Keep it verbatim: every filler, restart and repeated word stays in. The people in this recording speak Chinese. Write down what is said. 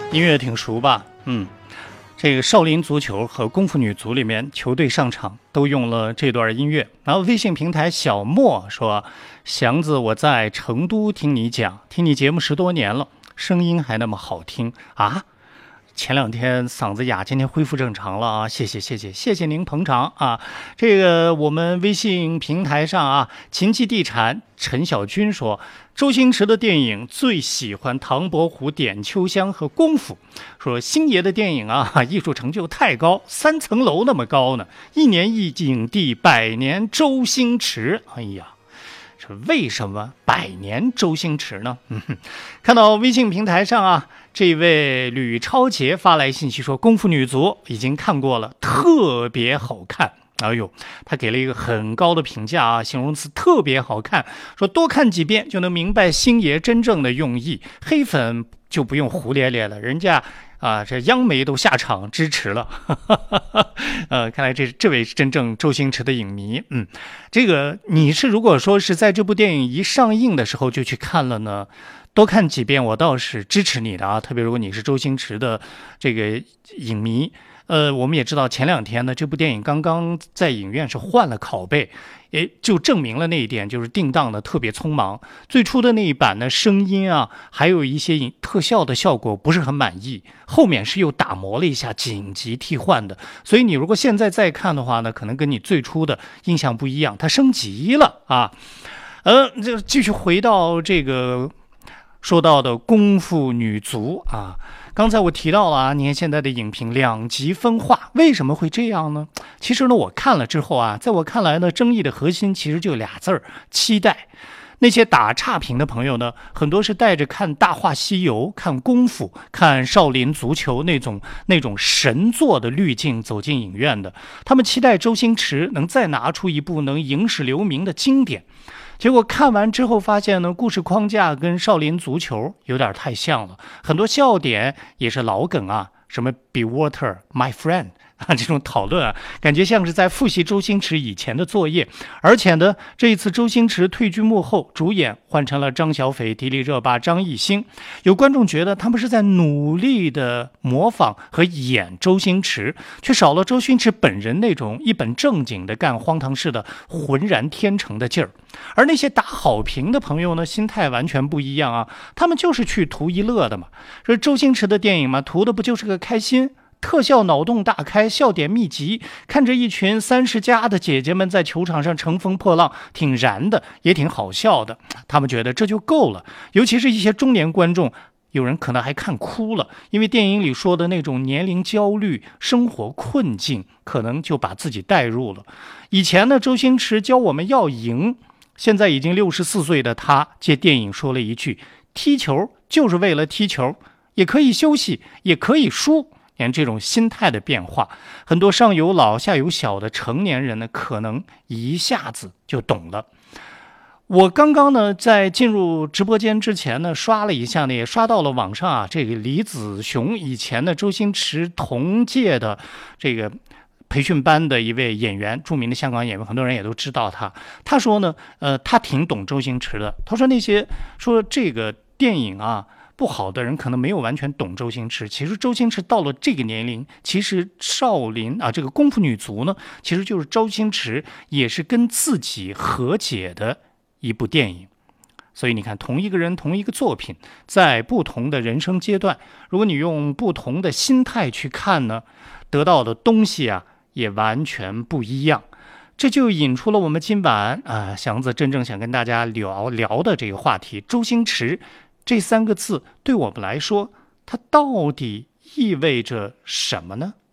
音乐挺熟吧？嗯，这个少林足球和功夫女足里面球队上场都用了这段音乐。然后微信平台小莫说：“祥子，我在成都听你讲，听你节目十多年了，声音还那么好听啊！前两天嗓子哑，今天恢复正常了啊！谢谢谢谢谢谢您捧场啊！这个我们微信平台上啊，秦记地产陈小军说，周星驰的电影最喜欢唐伯虎点秋香和功夫，说星爷的电影啊，艺术成就太高，三层楼那么高呢，一年一影帝，百年周星驰。哎呀，这为什么百年周星驰呢？嗯，看到微信平台上啊，这位吕超杰发来信息说，功夫女足已经看过了，特别好看。哎呦，他给了一个很高的评价啊，形容词特别好看，说多看几遍就能明白星爷真正的用意，黑粉就不用胡咧咧了，人家啊这央媒都下场支持了。呃，看来这这位是真正周星驰的影迷。嗯，这个你是如果说是在这部电影一上映的时候就去看了呢，多看几遍我倒是支持你的啊，特别如果你是周星驰的这个影迷。呃，我们也知道前两天呢，这部电影刚刚在影院是换了拷贝，也就证明了那一点，就是定档的特别匆忙。最初的那一版呢，声音啊，还有一些特效的效果不是很满意，后面是又打磨了一下，紧急替换的。所以你如果现在再看的话呢，可能跟你最初的印象不一样，它升级了啊。呃，就继续回到这个说到的功夫女足啊。刚才我提到了啊，你看现在的影评两极分化，为什么会这样呢？其实呢，我看了之后啊，在我看来呢，争议的核心其实就俩字儿：期待。那些打差评的朋友呢，很多是带着看《大话西游》、看功夫、看少林足球那种那种神作的滤镜走进影院的，他们期待周星驰能再拿出一部能影史留名的经典。结果看完之后发现呢，故事框架跟少林足球有点太像了，很多笑点也是老梗啊，什么 Be Water My Friend 啊，这种讨论啊，感觉像是在复习周星驰以前的作业。而且呢，这一次周星驰退居幕后，主演换成了张小斐、迪丽热巴、张艺兴，有观众觉得他们是在努力的模仿和演周星驰，却少了周星驰本人那种一本正经的干荒唐事的浑然天成的劲儿。而那些打好评的朋友呢，心态完全不一样啊，他们就是去图一乐的嘛。说周星驰的电影嘛，图的不就是个开心？特效脑洞大开，笑点密集，看着一群三十加的姐姐们在球场上乘风破浪，挺燃的，也挺好笑的。他们觉得这就够了，尤其是一些中年观众，有人可能还看哭了，因为电影里说的那种年龄焦虑、生活困境，可能就把自己带入了。以前呢，周星驰教我们要赢，现在已经六十四岁的他，借电影说了一句：踢球就是为了踢球，也可以休息，也可以输。连这种心态的变化，很多上有老下有小的成年人呢，可能一下子就懂了。我刚刚呢，在进入直播间之前呢，刷了一下呢，也刷到了网上啊，这个李子雄以前的周星驰同届的这个培训班的一位演员，著名的香港演员，很多人也都知道他。他说呢，呃，他挺懂周星驰的。他说那些说这个电影啊不好的人可能没有完全懂周星驰，其实周星驰到了这个年龄，其实少林啊这个功夫女足呢，其实就是周星驰也是跟自己和解的一部电影。所以你看，同一个人同一个作品，在不同的人生阶段，如果你用不同的心态去看呢，得到的东西啊也完全不一样。这就引出了我们今晚啊祥子真正想跟大家聊聊的这个话题，周星驰这三个字对我们来说，它到底意味着什么呢？